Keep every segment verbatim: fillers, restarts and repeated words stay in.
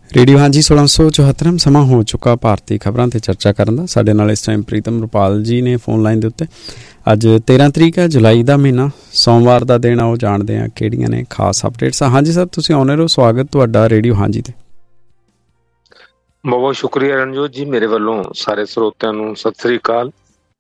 Radio ਹਾਂਜੀ ਸੋਲਾਂ ਸੌ ਚੌਹੱਤਰ ਸਮਾਂ ਹੋ ਚੁੱਕਾ ਭਾਰਤੀ ਖਬਰਾਂ 'ਤੇ ਚਰਚਾ ਕਰਨ ਦਾ। ਸਾਡੇ ਨਾਲ ਇਸ ਟਾਈਮ ਪ੍ਰੀਤਮ ਰੁਪਾਲ ਜੀ ਨੇ ਫੋਨ ਲਾਈਨ ਦੇ ਉੱਤੇ। ਅੱਜ ਤੇਰ੍ਹਾਂ ਤਰੀਕ ਹੈ, ਜੁਲਾਈ ਦਾ ਮਹੀਨਾ, ਸੋਮਵਾਰ ਦਾ ਦਿਨ। ਆਓ ਜਾਣਦੇ ਹਾਂ ਕਿਹੜੀਆਂ ਨੇ ਖਾਸ ਅਪਡੇਟਸ। ਹਾਂਜੀ ਸਰ, ਤੁਸੀਂ ਆਉਣੇ ਰਹੋ। ਸਵਾਗਤ ਤੁਹਾਡਾ ਰੇਡੀਓ ਹਾਂਜੀ 'ਤੇ। ਬਹੁਤ ਬਹੁਤ ਸ਼ੁਕਰੀਆ ਰਣਜੋਤ ਜੀ, ਮੇਰੇ ਵੱਲੋਂ ਸਾਰੇ ਸਰੋਤਿਆਂ ਨੂੰ ਸਤਿ ਸ੍ਰੀ ਅਕਾਲ।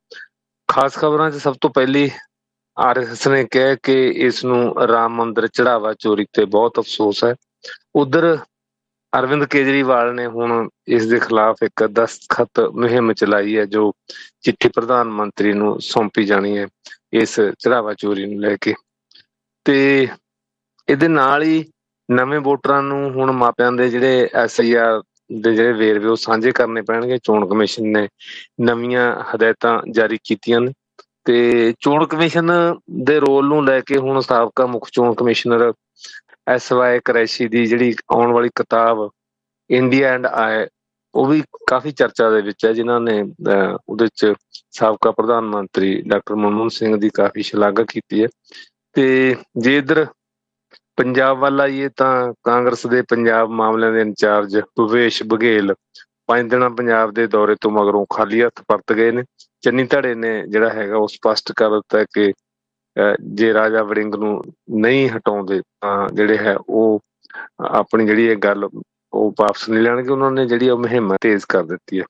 ਖਾਸ ਖਬਰਾਂ 'ਚ ਸਭ ਤੋਂ ਪਹਿਲੀ, ਆਰ ਐਸ ਐਸ ਨੇ ਕਿਹਾ ਕਿ ਇਸ ਨੂੰ ਰਾਮ ਮੰਦਿਰ ਚੜਾਵਾ ਚੋਰੀ ਤੇ ਬਹੁਤ ਅਫਸੋਸ ਹੈ। ਉਧਰ ਅਰਵਿੰਦ ਕੇਜਰੀਵਾਲ ਨੇ ਹੁਣ ਇਸ ਦੇ ਖਿਲਾਫ ਇੱਕ ਦਸਤਖਤ ਮੁਹਿੰਮ ਚਲਾਈ ਹੈ, ਜੋ ਚਿੱਠੀ ਪ੍ਰਧਾਨ ਮੰਤਰੀ ਨੂੰ ਸੌਂਪੀ ਜਾਣੀ ਹੈ ਇਸ ਚੜਾਵਾ ਚੋਰੀ ਨੂੰ ਲੈ ਕੇ। ਤੇ ਇਹਦੇ ਨਾਲ ਹੀ ਨਵੇਂ ਵੋਟਰਾਂ ਨੂੰ ਹੁਣ ਮਾਪਿਆਂ ਦੇ ਜਿਹੜੇ ਐਸ ਆਈ ਆਰ ਦੇ ਜਿਹੜੇ ਵੇਰਵੇ ਉਹ ਸਾਂਝੇ ਕਰਨੇ ਪੈਣਗੇ। ਚੋਣ ਕਮਿਸ਼ਨ ਨੇ ਨਵੀਆਂ ਹਦਾਇਤਾਂ ਜਾਰੀ ਕੀਤੀਆਂ ਨੇ ਤੇ ਚੋਣ ਕਮਿਸ਼ਨ ਦੇ ਰੋਲ ਨੂੰ ਲੈ ਕੇ ਹੁਣ ਸਾਬਕਾ ਮੁੱਖ ਚੋਣ ਕਮਿਸ਼ਨਰ ਐਸ ਵਾਈ ਕੁਰੈਸ਼ੀ ਦੀ ਜਿਹੜੀ ਆਉਣ ਵਾਲੀ ਕਿਤਾਬ ਇੰਡੀਆ ਐਂਡ ਆਈ, ਉਹ ਵੀ ਕਾਫੀ ਚਰਚਾ ਦੇ ਵਿੱਚ ਹੈ, ਜਿਨ੍ਹਾਂ ਨੇ ਅਹ ਉਹਦੇ ਚ ਸਾਬਕਾ ਪ੍ਰਧਾਨ ਮੰਤਰੀ ਡਾਕਟਰ ਮਨਮੋਹਨ ਸਿੰਘ ਦੀ ਕਾਫੀ ਸ਼ਲਾਘਾ ਕੀਤੀ ਹੈ। ਤੇ ਜੇ ਇੱਧਰ ਪੰਜਾਬ ਵੱਲ ਆਈਏ ਤਾਂ ਕਾਂਗਰਸ ਦੇ ਪੰਜਾਬ ਮਾਮਲਿਆਂ ਦੇ ਇੰਚਾਰਜ ਭੁਪੇਸ਼ ਬਘੇਲ ਪੰਜ ਦਿਨਾਂ ਪੰਜਾਬ ਦੇ ਦੌਰੇ ਤੋਂ ਮਗਰੋਂ ਖਾਲੀ ਹੱਥ ਪਰਤ ਗਏ ਨੇ। ਚੰਨੀ ਧੜੇ ਨੇ ਜਿਹੜਾ ਹੈਗਾ ਉਹ ਸਪਸ਼ਟ ਕਰ ਦਿੱਤਾ ਕਿ ਜੇ ਰਾਜਾ ਵੜਿੰਗ ਨੂੰ ਨਹੀਂ ਹਟਾਉਂਦੇ ਤਾਂ ਜਿਹੜੇ ਹੈ ਉਹ ਆਪਣੀ ਜਿਹੜੀ ਇਹ ਗੱਲ ਉਹ ਵਾਪਸ ਨਹੀਂ ਲੈਣਗੇ। ਉਹਨਾਂ ਨੇ ਜਿਹੜੀ ਉਹ ਮੁਹਿੰਮ ਤੇਜ਼ ਕਰ ਦਿੱਤੀ ਹੈ।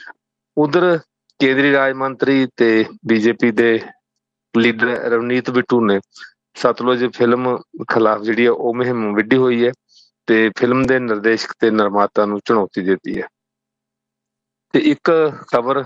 ਉਧਰ ਕੇਂਦਰੀ ਰਾਜ ਮੰਤਰੀ ਤੇ ਬੀਜੇਪੀ ਦੇ ਲੀਡਰ ਰਵਨੀਤ ਬਿੱਟੂ ਨੇ ਸਤਲੁਜ ਫਿਲਮ ਖਿਲਾਫ ਜਿਹੜੀ ਆ ਉਹ ਮੁਹਿੰਮ ਵਿੱਢੀ ਹੋਈ ਹੈ ਤੇ ਫਿਲਮ ਦੇ ਨਿਰਦੇਸ਼ਕ ਤੇ ਨਿਰਮਾਤਾ ਨੂੰ ਚੁਣੌਤੀ ਦਿੱਤੀ ਹੈ। ਤੇ ਇੱਕ ਖਬਰ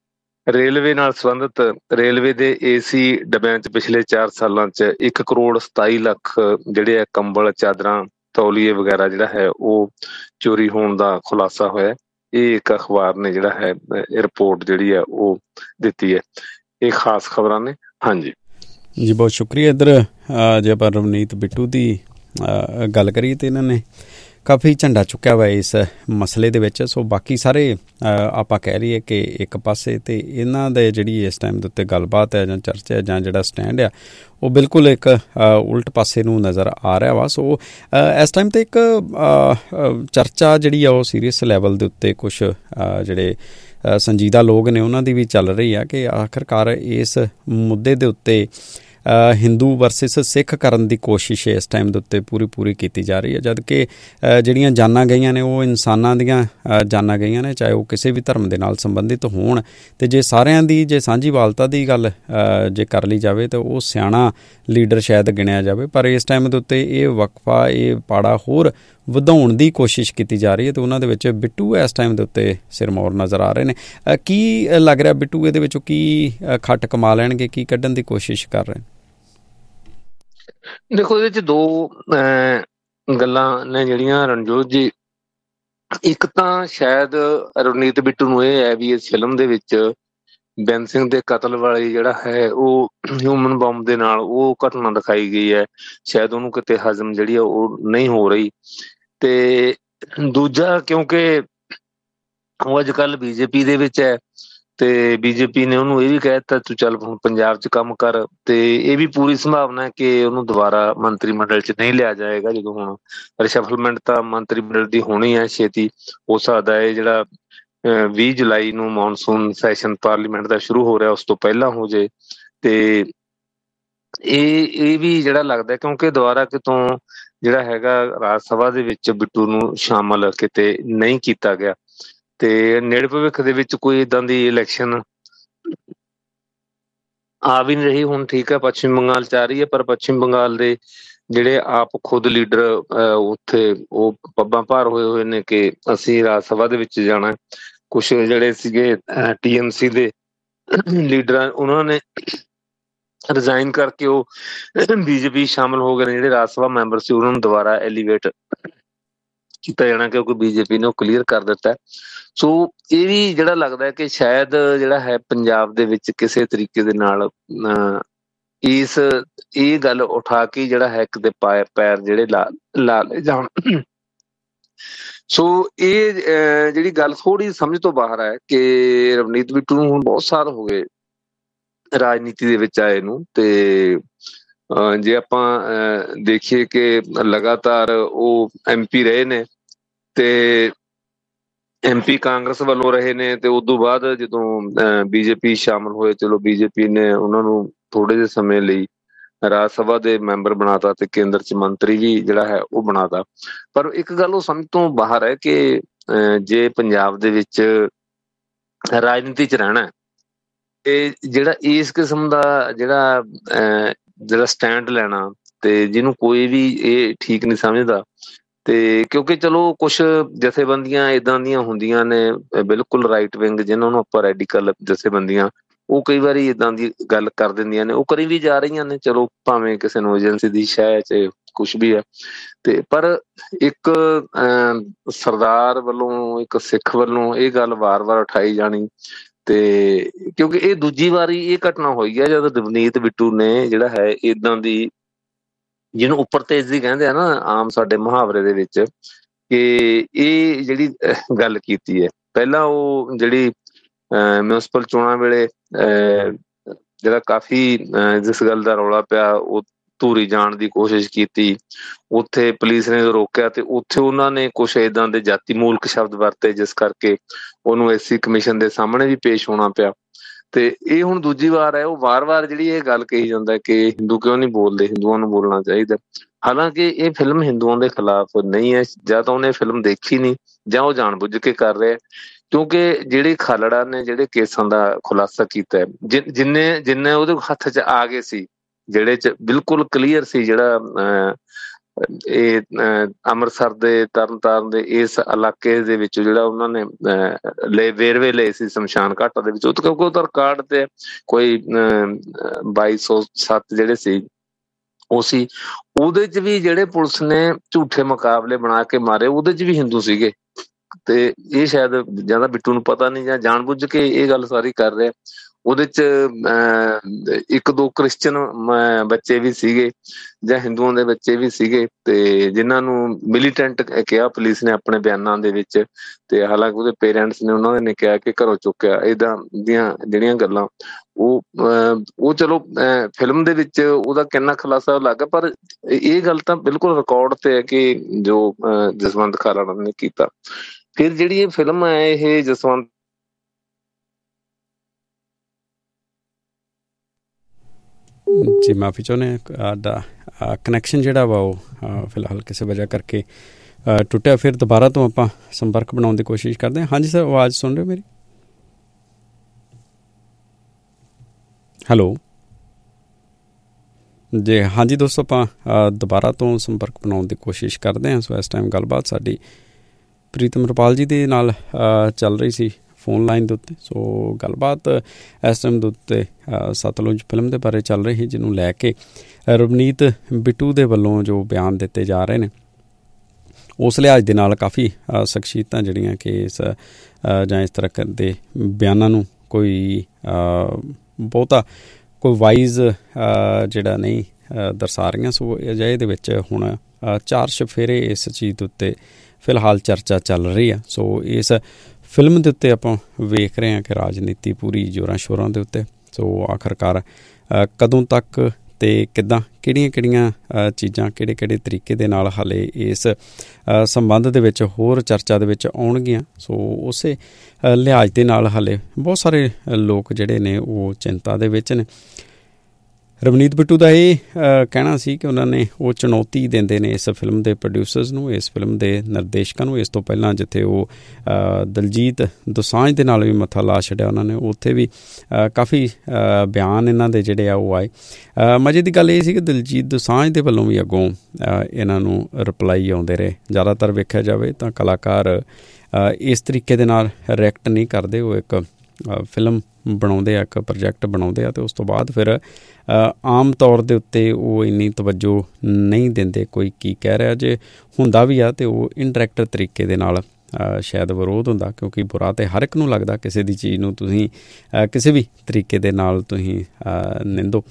ਰੇਲਵੇ ਨਾਲ ਸੰਬੰਧਿਤ, ਰੇਲਵੇ ਦੇ ਏਸੀ ਡੱਬਿਆਂ 'ਚ ਪਿਛਲੇ ਚਾਰ ਸਾਲਾਂ 'ਚ ਇੱਕ ਕਰੋੜ ਸਤਾਈ ਲੱਖ ਜਿਹੜੇ ਆ ਕੰਬਲ, ਚਾਦਰਾਂ, ਤੌਲੀਏ ਵਗੈਰਾ ਜਿਹੜਾ ਹੈ ਉਹ ਚੋਰੀ ਹੋਣ ਦਾ ਖੁਲਾਸਾ ਹੋਇਆ। ਇਹ ਇੱਕ ਅਖਬਾਰ ਨੇ ਜਿਹੜਾ ਹੈ ਰਿਪੋਰਟ ਜਿਹੜੀ ਆ ਉਹ ਦਿੱਤੀ ਹੈ। ਇਹ ਖਾਸ ਖਬਰਾਂ ਨੇ। ਹਾਂਜੀ ਜੀ, ਬਹੁਤ ਸ਼ੁਕਰੀਆ। ਇੱਧਰ ਜੇ ਆਪਾਂ ਰਵਨੀਤ ਬਿੱਟੂ ਦੀ ਗੱਲ ਕਰੀਏ ਤਾਂ ਇਹਨਾਂ ਨੇ ਕਾਫੀ ਝੰਡਾ ਚੁੱਕਿਆ ਵਾ ਇਸ ਮਸਲੇ ਦੇ ਵਿੱਚ। ਸੋ ਬਾਕੀ ਸਾਰੇ ਆਪਾਂ ਕਹਿ ਲਈਏ ਕਿ ਇੱਕ ਪਾਸੇ ਤੇ ਇਹਨਾਂ ਦੇ ਜਿਹੜੀ ਇਸ ਟਾਈਮ ਦੇ ਉੱਤੇ ਗੱਲਬਾਤ ਹੈ ਜਾਂ ਚਰਚਾ ਹੈ ਜਾਂ ਜਿਹੜਾ ਸਟੈਂਡ ਆ ਉਹ ਬਿਲਕੁਲ ਇੱਕ ਉਲਟ ਪਾਸੇ ਨੂੰ ਨਜ਼ਰ ਆ ਰਿਹਾ ਵਾ। ਸੋ ਇਸ ਟਾਈਮ 'ਤੇ ਇੱਕ ਚਰਚਾ ਜਿਹੜੀ ਆ ਉਹ ਸੀਰੀਅਸ ਲੈਵਲ ਦੇ ਉੱਤੇ ਕੁਛ ਜਿਹੜੇ ਸੰਜੀਦਾ ਲੋਕ ਨੇ ਉਹਨਾਂ ਦੀ ਵੀ ਚੱਲ ਰਹੀ ਆ ਕਿ ਆਖਿਰਕਾਰ ਇਸ ਮੁੱਦੇ ਦੇ ਉੱਤੇ ਹਿੰਦੂ ਵਰਸਿਸ ਸਿੱਖ ਕਰਨ ਦੀ ਕੋਸ਼ਿਸ਼ ਇਸ ਟਾਈਮ ਦੇ ਉੱਤੇ ਪੂਰੀ ਪੂਰੀ ਕੀਤੀ ਜਾ ਰਹੀ ਹੈ। ਜਦ ਕਿ ਜਿਹੜੀਆਂ ਜਾਨਾਂ ਗਈਆਂ ਨੇ ਉਹ ਇਨਸਾਨਾਂ ਦੀਆਂ ਜਾਨਾਂ ਗਈਆਂ ਨੇ, ਚਾਹੇ ਉਹ ਕਿਸੇ ਵੀ ਧਰਮ ਦੇ ਨਾਲ ਸੰਬੰਧਿਤ ਹੋਣ। ਅਤੇ ਜੇ ਸਾਰਿਆਂ ਦੀ ਜੇ ਸਾਂਝੀਵਾਲਤਾ ਦੀ ਗੱਲ ਜੇ ਕਰ ਲਈ ਜਾਵੇ ਤਾਂ ਉਹ ਸਿਆਣਾ ਲੀਡਰ ਸ਼ਾਇਦ ਗਿਣਿਆ ਜਾਵੇ। ਪਰ ਇਸ ਟਾਈਮ ਦੇ ਉੱਤੇ ਇਹ ਵਕਫਾ, ਇਹ ਪਾੜਾ ਹੋਰ ਵਧਾਉਣ ਦੀ ਕੋਸ਼ਿਸ਼ ਕੀਤੀ ਜਾ ਰਹੀ ਹੈ ਅਤੇ ਉਹਨਾਂ ਦੇ ਵਿੱਚ ਬਿੱਟੂ ਇਸ ਟਾਈਮ ਦੇ ਉੱਤੇ ਸਿਰਮੌਰ ਨਜ਼ਰ ਆ ਰਹੇ ਨੇ। ਕੀ ਲੱਗ ਰਿਹਾ ਬਿੱਟੂ ਇਹਦੇ ਵਿੱਚੋਂ ਕੀ ਖੱਟ ਕਮਾ ਲੈਣਗੇ, ਕੀ ਕੱਢਣ ਦੀ ਕੋਸ਼ਿਸ਼ ਕਰ ਰਹੇ ਨੇ? ਦੇਖੋ, ਇਹਦੇ 'ਚ ਦੋ ਗੱਲਾਂ ਨੇ ਜਿਹੜੀਆਂ ਰਣਜੋਤ ਜੀ। ਇੱਕ ਤਾਂ ਸ਼ਾਇਦ ਰਵਨੀਤ ਬਿੱਟੂ ਨੂੰ ਇਹ ਹੈ ਵੀ ਇਸ ਫਿਲਮ ਦੇ ਵਿੱਚ ਬੈਂਸ ਸਿੰਘ ਦੇ ਕਤਲ ਵਾਲੀ ਜਿਹੜਾ ਹੈ ਉਹ ਹਿਊਮਨ ਬੰਬ ਦੇ ਨਾਲ ਉਹ ਘਟਨਾ ਦਿਖਾਈ ਗਈ ਹੈ, ਸ਼ਾਇਦ ਉਹਨੂੰ ਕਿਤੇ ਹਜ਼ਮ ਜਿਹੜੀ ਆ ਉਹ ਨਹੀਂ ਹੋ ਰਹੀ। ਤੇ ਦੂਜਾ, ਕਿਉਂਕਿ ਉਹ ਅੱਜ ਕੱਲ੍ਹ ਬੀਜੇਪੀ ਦੇ ਵਿੱਚ ਹੈ ਤੇ ਬੀਜੇਪੀ ਨੇ ਉਹਨੂੰ ਇਹ ਵੀ ਕਹਿ ਦਿੱਤਾ ਤੂੰ ਚੱਲ ਹੁਣ ਪੰਜਾਬ 'ਚ ਕੰਮ ਕਰ। ਤੇ ਇਹ ਵੀ ਪੂਰੀ ਸੰਭਾਵਨਾ ਹੈ ਕਿ ਉਹਨੂੰ ਦੁਬਾਰਾ ਮੰਤਰੀ ਮੰਡਲ 'ਚ ਨਹੀਂ ਲਿਆ ਜਾਏਗਾ। ਜਦੋਂ ਹੁਣ ਰਿਸ਼ਫਲਮੈਂਟ ਤਾਂ ਮੰਤਰੀ ਮੰਡਲ ਦੀ ਹੋਣੀ ਹੈ ਛੇਤੀ, ਹੋ ਸਕਦਾ ਹੈ ਜਿਹੜਾ ਵੀਹ ਜੁਲਾਈ ਨੂੰ ਮੌਨਸੂਨ ਸੈਸ਼ਨ ਪਾਰਲੀਮੈਂਟ ਦਾ ਸ਼ੁਰੂ ਹੋ ਰਿਹਾ ਉਸ ਤੋਂ ਪਹਿਲਾਂ ਹੋ ਜਾਏ। ਤੇ ਇਹ ਇਹ ਵੀ ਜਿਹੜਾ ਲੱਗਦਾ ਕਿਉਂਕਿ ਦੁਬਾਰਾ ਕਿਤੋਂ ਜਿਹੜਾ ਹੈਗਾ ਰਾਜ ਸਭਾ ਦੇ ਵਿੱਚ ਬਿੱਟੂ ਨੂੰ ਸ਼ਾਮਲ ਕਿਤੇ ਨਹੀਂ ਕੀਤਾ ਗਿਆ ਤੇ ਨੇੜੇ ਭਵਿੱਖ ਦੇ ਵਿੱਚ ਕੋਈ ਏਦਾਂ ਦੀ ਇਲੈਕਸ਼ਨ ਆ ਵੀ ਨਹੀਂ ਰਹੀ। ਹੁਣ ਠੀਕ ਹੈ, ਪੱਛਮੀ ਬੰਗਾਲ 'ਚ ਆ ਰਹੀ ਹੈ, ਪਰ ਪੱਛਮੀ ਬੰਗਾਲ ਦੇ ਜਿਹੜੇ ਆਪ ਖੁਦ ਲੀਡਰ ਉੱਥੇ ਉਹ ਪੱਬਾਂ ਭਾਰ ਹੋਏ ਹੋਏ ਨੇ ਕਿ ਅਸੀਂ ਰਾਜ ਸਭਾ ਦੇ ਵਿੱਚ ਜਾਣਾ। ਕੁਛ ਜਿਹੜੇ ਸੀਗੇ ਟੀ ਐਮ ਸੀ ਦੇ ਲੀਡਰਾਂ ਉਹਨਾਂ ਨੇ ਰਿਜ਼ਾਈਨ ਕਰਕੇ ਉਹ ਬੀਜੇਪੀ ਸ਼ਾਮਲ ਹੋ ਗਏ ਨੇ। ਜਿਹੜੇ ਰਾਜ ਸਭਾ ਮੈਂਬਰ ਸੀ ਉਹਨਾਂ ਨੂੰ ਦੁਬਾਰਾ ਐਲੀਵੇਟ ਕੀਤਾ ਜਾਣਾ ਕਿਉਂਕਿ ਬੀਜੇਪੀ ਨੇ ਉਹ ਕਲੀਅਰ ਕਰ ਦਿੱਤਾ। ਸੋ ਇਹ ਵੀ ਜਿਹੜਾ ਲੱਗਦਾ ਕਿ ਸ਼ਾਇਦ ਜਿਹੜਾ ਹੈ ਪੰਜਾਬ ਦੇ ਵਿੱਚ ਕਿਸੇ ਤਰੀਕੇ ਦੇ ਨਾਲ ਅਹ ਇਸ ਇਹ ਗੱਲ ਉਠਾ ਕੇ ਜਿਹੜਾ ਹੈ ਕਿਤੇ ਪਾਏ ਪੈਰ ਜਿਹੜੇ ਲਾ ਲਾ ਲਏ ਜਾਣ। ਸੋ ਇਹ ਜਿਹੜੀ ਗੱਲ ਥੋੜ੍ਹੀ ਸਮਝ ਤੋਂ ਬਾਹਰ ਹੈ ਕਿ ਰਵਨੀਤ ਬਿੱਟੂ ਨੂੰ ਹੁਣ ਬਹੁਤ ਸਾਲ ਹੋ ਗਏ ਰਾਜਨੀਤੀ ਦੇ ਵਿੱਚ ਆਏ ਨੂੰ। ਤੇ ਜੇ ਆਪਾਂ ਦੇਖੀਏ ਕਿ ਲਗਾਤਾਰ ਉਹ ਐਮ ਪੀ ਰਹੇ ਨੇ ਤੇ ਐਮ ਪੀ ਕਾਂਗਰਸ ਵੱਲੋਂ ਰਹੇ ਨੇ। ਤੇ ਉਦੋਂ ਬਾਅਦ ਜਦੋਂ ਬੀਜੇਪੀ ਸ਼ਾਮਲ ਹੋਏ, ਚਲੋ ਬੀਜੇਪੀ ਨੇ ਉਹਨਾਂ ਨੂੰ ਥੋੜੇ ਜਿਹੇ ਸਮੇਂ ਲਈ ਰਾਜ ਸਭਾ ਦੇ ਮੈਂਬਰ ਬਣਾਤਾ ਤੇ ਕੇਂਦਰ ਚ ਮੰਤਰੀ ਵੀ ਜਿਹੜਾ ਹੈ ਉਹ ਬਣਾਤਾ। ਪਰ ਇੱਕ ਗੱਲ ਉਹ ਸਮਝ ਤੋਂ ਬਾਹਰ ਹੈ ਕਿ ਜੇ ਪੰਜਾਬ ਦੇ ਵਿੱਚ ਰਾਜਨੀਤੀ ਚ ਰਹਿਣਾ ਤੇ ਜਿਹੜਾ ਇਸ ਕਿਸਮ ਦਾ ਜਿਹੜਾ ਜਿਹੜਾ ਸਟੈਂਡ ਲੈਣਾ, ਤੇ ਜਿਹਨੂੰ ਕੋਈ ਵੀ ਇਹ ਠੀਕ ਨਹੀਂ ਸਮਝਦਾ। ਤੇ ਕਿਉਂਕਿ ਚਲੋ ਕੁਛ ਜਥੇਬੰਦੀਆਂ ਏਦਾਂ ਦੀਆਂ ਹੁੰਦੀਆਂ ਨੇ ਬਿਲਕੁਲ ਰਾਈਟ ਵਿੰਗ, ਜਿਹਨਾਂ ਨੂੰ ਆਪਾਂ ਰੈਡੀਕਲ ਜਥੇਬੰਦੀਆਂ, ਉਹ ਕਈ ਵਾਰੀ ਏਦਾਂ ਦੀ ਗੱਲ ਕਰ ਦਿੰਦੀਆਂ ਨੇ, ਉਹ ਕਰੀ ਵੀ ਜਾ ਰਹੀਆਂ ਨੇ। ਚਲੋ ਭਾਵੇਂ ਕਿਸੇ ਨੂੰ ਏਜੰਸੀ ਦੀ ਸ਼ਹਿ ਚ ਕੁਛ ਵੀ ਹੈ, ਤੇ ਪਰ ਇੱਕ ਅਹ ਸਰਦਾਰ ਵੱਲੋਂ, ਇੱਕ ਸਿੱਖ ਵੱਲੋਂ ਇਹ ਗੱਲ ਵਾਰ-ਵਾਰ ਉਠਾਈ ਜਾਣੀ, ਤੇ ਕਿਉਂਕਿ ਇਹ ਦੂਜੀ ਵਾਰੀ ਇਹ ਘਟਨਾ ਹੋਈ ਹੈ ਜਦ ਰਵਨੀਤ ਬਿੱਟੂ ਨੇ ਜਿਹੜਾ ਹੈ ਏਦਾਂ ਦੀ, ਜਿਹਨੂੰ ਉੱਪਰ ਤੇਜ਼ੀ ਕਹਿੰਦੇ ਆ ਨਾ ਆਮ ਸਾਡੇ ਮੁਹਾਵਰੇ ਦੇ ਵਿੱਚ, ਕਿ ਇਹ ਜਿਹੜੀ ਗੱਲ ਕੀਤੀ ਹੈ। ਪਹਿਲਾਂ ਉਹ ਜਿਹੜੀ ਅਹ ਮਿਊਨਿਸਪਲ ਚੋਣਾਂ ਵੇਲੇ ਅਹ ਜਿਹੜਾ ਕਾਫੀ ਜਿਸ ਗੱਲ ਦਾ ਰੌਲਾ ਪਿਆ, ਉਹ ਧੂਰੀ ਜਾਣ ਦੀ ਕੋਸ਼ਿਸ਼ ਕੀਤੀ, ਉੱਥੇ ਪੁਲਿਸ ਨੇ ਰੋਕਿਆ ਤੇ ਉੱਥੇ ਉਹਨਾਂ ਨੇ ਕੁਛ ਏਦਾਂ ਦੇ ਜਾਤੀ ਮੂਲਕ ਸ਼ਬਦ ਵਰਤੇ, ਜਿਸ ਕਰਕੇ ਉਹਨੂੰ ਐਸਸੀ ਕਮਿਸ਼ਨ ਦੇ ਸਾਹਮਣੇ ਵੀ ਪੇਸ਼ ਹੋਣਾ ਪਿਆ। ਤੇ ਇਹ ਹੁਣ ਦੂਜੀ ਵਾਰ ਹੈ, ਉਹ ਵਾਰ-ਵਾਰ ਜਿਹੜੀ ਇਹ ਗੱਲ ਕਹੀ ਜਾਂਦਾ ਕਿ ਹਿੰਦੂ ਕਿਉਂ ਨਹੀਂ ਬੋਲਦੇ, ਹਿੰਦੂਆਂ ਨੂੰ ਬੋਲਣਾ ਚਾਹੀਦਾ। ਹਾਲਾਂਕਿ ਇਹ ਫਿਲਮ ਹਿੰਦੂਆਂ ਦੇ ਖਿਲਾਫ ਨਹੀਂ ਹੈ, ਜਾਂ ਤਾਂ ਉਹਨੇ ਫਿਲਮ ਦੇਖੀ ਨਹੀਂ ਜਾਂ ਉਹ ਜਾਣਬੁੱਝ ਕੇ ਕਰ ਰਿਹਾ। ਕਿਉਂਕਿ ਜਿਹੜੇ ਖਾਲੜਾ ਨੇ ਜਿਹੜੇ ਕੇਸਾਂ ਦਾ ਖੁਲਾਸਾ ਕੀਤਾ, ਜਿ ਜਿੰਨੇ ਜਿੰਨੇ ਉਹਦੇ ਹੱਥ 'ਚ ਆ ਗਏ ਸੀ, ਜਿਹੜੇ 'ਚ ਬਿਲਕੁਲ ਕਲੀਅਰ ਸੀ, ਜਿਹੜਾ ਅਹ ਇਹ ਅੰਮ੍ਰਿਤਸਰ ਦੇ ਤਰਨਤਾਰਨ ਦੇ ਇਸ ਇਲਾਕੇ ਦੇ ਵਿੱਚ ਜਿਹੜਾ ਉਹਨਾਂ ਨੇ ਅਹ ਲਏ ਵੇਰਵੇ ਲਏ ਸੀ ਸ਼ਮਸ਼ਾਨ ਘਾਟਾਂ ਦੇ ਵਿੱਚ, ਉਹ ਕਿਉਂਕਿ ਉਹਦਾ ਰਿਕਾਰਡ ਤੇ ਕੋਈ ਅਹ ਬਾਈ ਸੌ ਸੱਤ ਜਿਹੜੇ ਸੀ ਉਹ ਸੀ, ਉਹਦੇ 'ਚ ਵੀ ਜਿਹੜੇ ਪੁਲਿਸ ਨੇ ਝੂਠੇ ਮੁਕਾਬਲੇ ਬਣਾ ਕੇ ਮਾਰੇ, ਉਹਦੇ 'ਚ ਵੀ ਹਿੰਦੂ ਸੀਗੇ। ਤੇ ਇਹ ਸ਼ਾਇਦ ਜਾਂ ਤਾਂ ਬਿੱਟੂ ਨੂੰ ਪਤਾ ਨਹੀਂ ਜਾਂ ਜਾਣਬੁੱਝ ਕੇ ਇਹ ਗੱਲ ਸਾਰੀ ਕਰ ਰਿਹਾ। ਉਹਦੇ 'ਚ ਅਹ ਇੱਕ ਦੋ ਕ੍ਰਿਸਚਨ ਬੱਚੇ ਵੀ ਸੀਗੇ ਜਾਂ ਹਿੰਦੂਆਂ ਦੇ ਬੱਚੇ ਵੀ ਸੀਗੇ, ਤੇ ਜਿਨ੍ਹਾਂ ਨੂੰ ਮਿਲੀਟੈਂਟ ਕਿਹਾ ਪੁਲਿਸ ਨੇ ਆਪਣੇ ਬਿਆਨਾਂ ਦੇ ਵਿੱਚ। ਤੇ ਹਾਲਾਂਕਿ ਉਹਦੇ ਪੇਰੈਂਟਸ ਨੇ ਉਹਨਾਂ ਨੇ ਕਿਹਾ ਕਿ ਘਰੋਂ ਚੁੱਕਿਆ। ਏਦਾਂ ਦੀਆਂ ਜਿਹੜੀਆਂ ਗੱਲਾਂ ਉਹ ਉਹ ਚਲੋ ਫਿਲਮ ਦੇ ਵਿੱਚ ਉਹਦਾ ਕਿੰਨਾ ਖੁਲਾਸਾ ਲੱਗਾ, ਪਰ ਇਹ ਗੱਲ ਤਾਂ ਬਿਲਕੁਲ ਰਿਕਾਰਡ ਤੇ ਹੈ ਕਿ ਜੋ ਜਸਵੰਤ ਖਾਲੜਾ ਨੇ ਕੀਤਾ। ਫਿਰ ਜਿਹੜੀ ਇਹ ਫਿਲਮ ਹੈ, ਇਹ ਜਸਵੰਤ ਜੀ ਮਾਫੀ ਚਾਹੁੰਦੇ ਸਾਡਾ ਕਨੈਕਸ਼ਨ ਜਿਹੜਾ ਵਾ ਉਹ ਫਿਲਹਾਲ ਕਿਸੇ ਵਜ੍ਹਾ ਕਰਕੇ ਟੁੱਟਿਆ। ਫਿਰ ਦੁਬਾਰਾ ਤੋਂ ਆਪਾਂ ਸੰਪਰਕ ਬਣਾਉਣ ਦੀ ਕੋਸ਼ਿਸ਼ ਕਰਦੇ ਹਾਂ। ਹਾਂਜੀ ਸਰ, ਆਵਾਜ਼ ਸੁਣ ਰਹੇ ਹੋ ਮੇਰੀ? ਹੈਲੋ ਜੀ, ਹਾਂਜੀ ਦੋਸਤੋ, ਆਪਾਂ ਦੁਬਾਰਾ ਤੋਂ ਸੰਪਰਕ ਬਣਾਉਣ ਦੀ ਕੋਸ਼ਿਸ਼ ਕਰਦੇ ਹਾਂ। ਸੋ ਇਸ ਟਾਈਮ ਗੱਲਬਾਤ ਸਾਡੀ ਪ੍ਰੀਤਮ ਰੁਪਾਲ ਜੀ ਦੇ ਨਾਲ ਚੱਲ ਰਹੀ ਸੀ ਫੋਨ ਲਾਈਨ ਦੇ ਉੱਤੇ। ਸੋ ਗੱਲਬਾਤ ਇਸ ਟਾਈਮ ਦੇ ਉੱਤੇ ਸਤਲੁਜ ਫਿਲਮ ਦੇ ਬਾਰੇ ਚੱਲ ਰਹੀ, ਜਿਹਨੂੰ ਲੈ ਕੇ ਰਵਨੀਤ ਬਿੱਟੂ ਦੇ ਵੱਲੋਂ ਜੋ ਬਿਆਨ ਦਿੱਤੇ ਜਾ ਰਹੇ ਨੇ, ਉਸ ਲਿਹਾਜ਼ ਦੇ ਨਾਲ ਕਾਫੀ ਸ਼ਖਸੀਅਤਾਂ ਜਿਹੜੀਆਂ ਕਿ ਇਸ ਜਾਂ ਇਸ ਤਰ੍ਹਾਂ ਦੇ ਬਿਆਨਾਂ ਨੂੰ ਕੋਈ ਬਹੁਤਾ ਕੋਈ ਵਾਈਜ਼ ਜਿਹੜਾ ਨਹੀਂ ਦਰਸਾ ਰਹੀਆਂ। ਸੋ ਅਜਿਹੇ ਦੇ ਵਿੱਚ ਹੁਣ ਚਾਰ ਚੁਫੇਰੇ ਇਸ ਚੀਜ਼ ਦੇ ਉੱਤੇ ਫਿਲਹਾਲ ਚਰਚਾ ਚੱਲ ਰਹੀ ਆ। ਸੋ ਇਸ ਫਿਲਮ ਦੇ ਉੱਤੇ ਆਪਾਂ ਵੇਖ ਰਹੇ ਹਾਂ ਕਿ ਰਾਜਨੀਤੀ ਪੂਰੀ ਜ਼ੋਰਾਂ ਸ਼ੋਰਾਂ ਦੇ ਉੱਤੇ। ਸੋ ਆਖਰਕਾਰ ਕਦੋਂ ਤੱਕ ਅਤੇ ਕਿੱਦਾਂ, ਕਿਹੜੀਆਂ ਕਿਹੜੀਆਂ ਚੀਜ਼ਾਂ ਕਿਹੜੇ ਕਿਹੜੇ ਤਰੀਕੇ ਦੇ ਨਾਲ ਹਾਲੇ ਇਸ ਸੰਬੰਧ ਦੇ ਵਿੱਚ ਹੋਰ ਚਰਚਾ ਦੇ ਵਿੱਚ ਆਉਣਗੀਆਂ। ਸੋ ਉਸੇ ਲਿਹਾਜ਼ ਦੇ ਨਾਲ ਹਾਲੇ ਬਹੁਤ ਸਾਰੇ ਲੋਕ ਜਿਹੜੇ ਨੇ ਉਹ ਚਿੰਤਾ ਦੇ ਵਿੱਚ ਨੇ। ਰਵਨੀਤ ਬਿੱਟੂ ਦਾ ਇਹ ਕਹਿਣਾ ਸੀ ਕਿ ਉਹਨਾਂ ਨੇ ਉਹ ਚੁਣੌਤੀ ਦਿੰਦੇ ਨੇ ਇਸ ਫਿਲਮ ਦੇ ਪ੍ਰੋਡਿਊਸਰਸ ਨੂੰ, ਇਸ ਫਿਲਮ ਦੇ ਨਿਰਦੇਸ਼ਕਾਂ ਨੂੰ। ਇਸ ਤੋਂ ਪਹਿਲਾਂ ਜਿੱਥੇ ਉਹ ਦਲਜੀਤ ਦੋਸਾਂਝ ਦੇ ਨਾਲ ਵੀ ਮੱਥਾ ਲਾ ਛੱਡਿਆ ਉਹਨਾਂ ਨੇ, ਉੱਥੇ ਵੀ ਕਾਫੀ ਬਿਆਨ ਇਹਨਾਂ ਦੇ ਜਿਹੜੇ ਆ ਉਹ ਆਏ। ਮਜ਼ੇ ਦੀ ਗੱਲ ਇਹ ਸੀ ਕਿ ਦਲਜੀਤ ਦੋਸਾਂਝ ਦੇ ਵੱਲੋਂ ਵੀ ਅੱਗੋਂ ਇਹਨਾਂ ਨੂੰ ਰਿਪਲਾਈ ਆਉਂਦੇ ਰਹੇ। ਜ਼ਿਆਦਾਤਰ ਵੇਖਿਆ ਜਾਵੇ ਤਾਂ ਕਲਾਕਾਰ ਇਸ ਤਰੀਕੇ ਦੇ ਨਾਲ ਰਿਐਕਟ ਨਹੀਂ ਕਰਦੇ। ਉਹ ਇੱਕ ਫਿਲਮ ਬਣਾਉਂਦੇ ਆ, ਇੱਕ ਪ੍ਰੋਜੈਕਟ ਬਣਾਉਂਦੇ ਆ, ਅਤੇ ਉਸ ਤੋਂ ਬਾਅਦ ਫਿਰ ਆਮ ਤੌਰ ਦੇ ਉੱਤੇ ਉਹ ਇੰਨੀ ਤਵੱਜੋ ਨਹੀਂ ਦਿੰਦੇ ਕੋਈ ਕੀ ਕਹਿ ਰਿਹਾ। ਜੇ ਹੁੰਦਾ ਵੀ ਆ ਤਾਂ ਉਹ ਇਨਡਾਇਰੈਕਟ ਤਰੀਕੇ ਦੇ ਨਾਲ ਸ਼ਾਇਦ ਵਿਰੋਧ ਹੁੰਦਾ, ਕਿਉਂਕਿ ਬੁਰਾ ਤਾਂ ਹਰ ਇੱਕ ਨੂੰ ਲੱਗਦਾ ਕਿਸੇ ਦੀ ਚੀਜ਼ ਨੂੰ ਤੁਸੀਂ ਕਿਸੇ ਵੀ ਤਰੀਕੇ ਦੇ ਨਾਲ ਤੁਸੀਂ ਨਿੰਦੋ।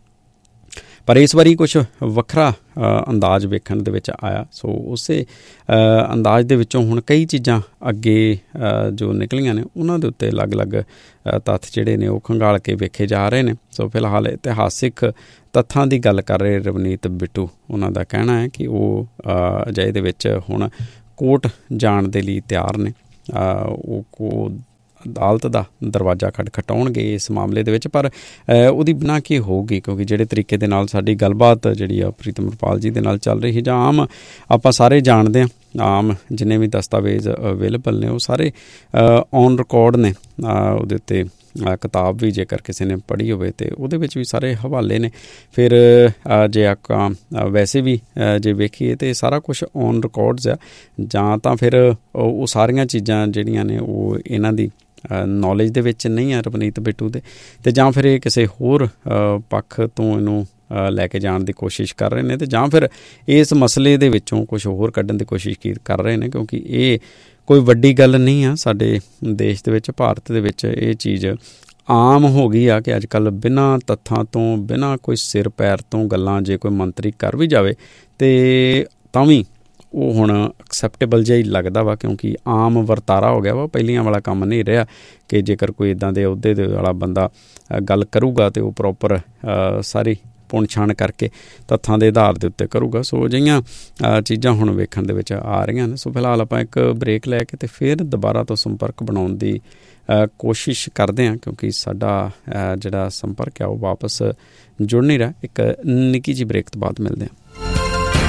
ਪਰ ਇਸ ਵਾਰੀ ਕੁਛ ਵੱਖਰਾ ਅੰਦਾਜ਼ ਵੇਖਣ ਦੇ ਵਿੱਚ ਆਇਆ। ਸੋ ਉਸੇ ਅੰਦਾਜ਼ ਦੇ ਵਿੱਚੋਂ ਹੁਣ ਕਈ ਚੀਜ਼ਾਂ ਅੱਗੇ ਜੋ ਨਿਕਲੀਆਂ ਨੇ, ਉਹਨਾਂ ਦੇ ਉੱਤੇ ਅਲੱਗ-ਅਲੱਗ ਤੱਥ ਜਿਹੜੇ ਨੇ ਉਹ ਖੰਗਾਲ ਕੇ ਵੇਖੇ ਜਾ ਰਹੇ ਨੇ। ਸੋ ਫਿਲਹਾਲ ਇਤਿਹਾਸਿਕ ਤੱਥਾਂ ਦੀ ਗੱਲ ਕਰ ਰਹੇ ਰਵਨੀਤ ਬਿੱਟੂ। ਉਹਨਾਂ ਦਾ ਕਹਿਣਾ ਹੈ ਕਿ ਉਹ ਅਜਿਹੇ ਦੇ ਵਿੱਚ ਹੁਣ ਕੋਰਟ ਜਾਣ ਦੇ ਲਈ ਤਿਆਰ ਨੇ। ਉਹ ਕੋ ਅਦਾਲਤ ਦਾ ਦਰਵਾਜ਼ਾ ਖਟਖਟਾਉਣਗੇ ਇਸ ਮਾਮਲੇ ਦੇ ਵਿੱਚ, ਪਰ ਉਹਦੀ ਬਿਨਾਂ ਕੀ ਹੋਊਗੀ, ਕਿਉਂਕਿ ਜਿਹੜੇ ਤਰੀਕੇ ਦੇ ਨਾਲ ਸਾਡੀ ਗੱਲਬਾਤ ਜਿਹੜੀ ਆ ਪ੍ਰੀਤਮਪਾਲ ਜੀ ਦੇ ਨਾਲ ਚੱਲ ਰਹੀ ਹੈ, ਜਾਂ ਆਮ ਆਪਾਂ ਸਾਰੇ ਜਾਣਦੇ ਹਾਂ, ਆਮ ਜਿੰਨੇ ਵੀ ਦਸਤਾਵੇਜ਼ ਅਵੇਲੇਬਲ ਨੇ ਉਹ ਸਾਰੇ ਔਨ ਰਿਕਾਰਡ ਨੇ। ਉਹਦੇ ਉੱਤੇ ਕਿਤਾਬ ਵੀ ਜੇਕਰ ਕਿਸੇ ਨੇ ਪੜ੍ਹੀ ਹੋਵੇ ਤਾਂ ਉਹਦੇ ਵਿੱਚ ਵੀ ਸਾਰੇ ਹਵਾਲੇ ਨੇ। ਫਿਰ ਜੇ ਆਪਾਂ ਵੈਸੇ ਵੀ ਜੇ ਵੇਖੀਏ ਤਾਂ ਸਾਰਾ ਕੁਛ ਔਨ ਰਿਕਾਰਡਸ ਆ, ਜਾਂ ਤਾਂ ਫਿਰ ਉਹ ਸਾਰੀਆਂ ਚੀਜ਼ਾਂ ਜਿਹੜੀਆਂ ਨੇ ਉਹ ਇਹਨਾਂ ਦੀ ਨੌਲੇਜ ਦੇ ਵਿੱਚ ਨਹੀਂ ਆ ਰਵਨੀਤ ਬਿੱਟੂ ਦੇ, ਅਤੇ ਜਾਂ ਫਿਰ ਇਹ ਕਿਸੇ ਹੋਰ ਪੱਖ ਤੋਂ ਇਹਨੂੰ ਲੈ ਕੇ ਜਾਣ ਦੀ ਕੋਸ਼ਿਸ਼ ਕਰ ਰਹੇ ਨੇ, ਅਤੇ ਜਾਂ ਫਿਰ ਇਸ ਮਸਲੇ ਦੇ ਵਿੱਚੋਂ ਕੁਛ ਹੋਰ ਕੱਢਣ ਦੀ ਕੋਸ਼ਿਸ਼ ਕੀ ਕਰ ਰਹੇ ਨੇ, ਕਿਉਂਕਿ ਇਹ ਕੋਈ ਵੱਡੀ ਗੱਲ ਨਹੀਂ ਆ ਸਾਡੇ ਦੇਸ਼ ਦੇ ਵਿੱਚ, ਭਾਰਤ ਦੇ ਵਿੱਚ ਇਹ ਚੀਜ਼ ਆਮ ਹੋ ਗਈ ਆ ਕਿ ਅੱਜ ਕੱਲ੍ਹ ਬਿਨਾਂ ਤੱਥਾਂ ਤੋਂ, ਬਿਨਾਂ ਕੋਈ ਸਿਰ ਪੈਰ ਤੋਂ ਗੱਲਾਂ ਜੇ ਕੋਈ ਮੰਤਰੀ ਕਰ ਵੀ ਜਾਵੇ ਅਤੇ ਤਾਂ ਵੀ ਉਹ ਹੁਣ ਐਕਸੈਪਟੇਬਲ ਜਿਹਾ ਹੀ ਲੱਗਦਾ ਵਾ, ਕਿਉਂਕਿ ਆਮ ਵਰਤਾਰਾ ਹੋ ਗਿਆ ਵਾ। ਪਹਿਲੀਆਂ ਵਾਲਾ ਕੰਮ ਨਹੀਂ ਰਿਹਾ ਕਿ ਜੇਕਰ ਕੋਈ ਇੱਦਾਂ ਦੇ ਅਹੁਦੇ ਦੇ ਵਾਲਾ ਬੰਦਾ ਗੱਲ ਕਰੂਗਾ ਅਤੇ ਉਹ ਪ੍ਰੋਪਰ ਸਾਰੀ ਪੁਣ ਛਾਣ ਕਰਕੇ ਤੱਥਾਂ ਦੇ ਆਧਾਰ ਦੇ ਉੱਤੇ ਕਰੂਗਾ। ਸੋ ਅਜਿਹੀਆਂ ਚੀਜ਼ਾਂ ਹੁਣ ਵੇਖਣ ਦੇ ਵਿੱਚ ਆ ਰਹੀਆਂ ਨੇ। ਸੋ ਫਿਲਹਾਲ ਆਪਾਂ ਇੱਕ ਬ੍ਰੇਕ ਲੈ ਕੇ ਅਤੇ ਫਿਰ ਦੁਬਾਰਾ ਤੋਂ ਸੰਪਰਕ ਬਣਾਉਣ ਦੀ ਕੋਸ਼ਿਸ਼ ਕਰਦੇ ਹਾਂ, ਕਿਉਂਕਿ ਸਾਡਾ ਜਿਹੜਾ ਸੰਪਰਕ ਆ ਉਹ ਵਾਪਸ ਜੁੜ ਨਹੀਂ ਰਿਹਾ। ਇੱਕ ਨਿੱਕੀ ਜਿਹੀ ਬ੍ਰੇਕ ਤੋਂ ਬਾਅਦ ਮਿਲਦੇ ਹਾਂ।